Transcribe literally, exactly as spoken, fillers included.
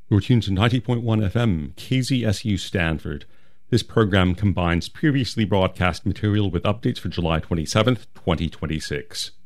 You're tuned to ninety point one F M, K Z S U Stanford. This program combines previously broadcast material with updates for July twenty-seventh, twenty twenty-six.